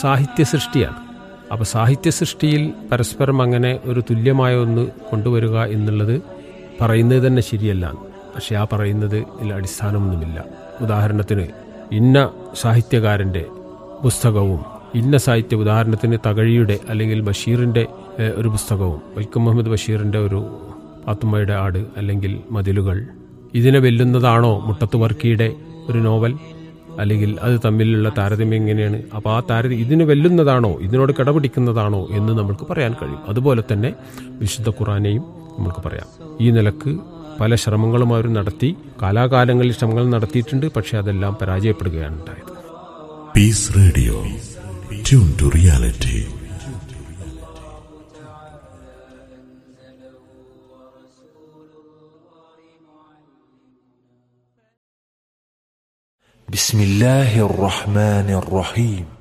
സാഹിത്യ സൃഷ്ടിയാണ്. അപ്പോൾ സാഹിത്യ സൃഷ്ടിയിൽ പരസ്പരം അങ്ങനെ ഒരു തുല്യമായ ഒന്ന് കൊണ്ടുവരിക എന്നുള്ളത് പറയുന്നത് തന്നെ ശരിയല്ല. പക്ഷെ ആ പറയുന്നത് അടിസ്ഥാനമൊന്നുമില്ല. ഉദാഹരണത്തിന് ഇന്ന സാഹിത്യകാരൻ്റെ പുസ്തകവും ഇന്ന സാഹിത്യ, ഉദാഹരണത്തിന് തകഴിയുടെ അല്ലെങ്കിൽ ബഷീറിൻ്റെ ഒരു പുസ്തകവും, വൈക്കം മുഹമ്മദ് ബഷീറിൻ്റെ ഒരു പാത്തുമ്മയുടെ ആട് അല്ലെങ്കിൽ മതിലുകൾ, ഇതിനെ വെല്ലുന്നതാണോ മുട്ടത്ത് വർക്കിയുടെ ഒരു നോവൽ? അല്ലെങ്കിൽ അത് തമ്മിലുള്ള താരതമ്യം എങ്ങനെയാണ്? അപ്പോൾ ആ ഇതിന് വെല്ലുന്നതാണോ, ഇതിനോട് കിടപിടിക്കുന്നതാണോ എന്ന് നമുക്ക് പറയാൻ കഴിയും. അതുപോലെ തന്നെ വിശുദ്ധ ഖുർആനെയും നമുക്ക് പറയാം. ഈ നിലക്ക് പല ശ്രമങ്ങളും അവർ നടത്തി, കാലാകാലങ്ങളിൽ ശ്രമങ്ങൾ നടത്തിയിട്ടുണ്ട്. പക്ഷെ അതെല്ലാം പരാജയപ്പെടുകയാണ് ഉണ്ടായത്. Piece radio, tune to reality. بسم الله الرحمن الرحيم.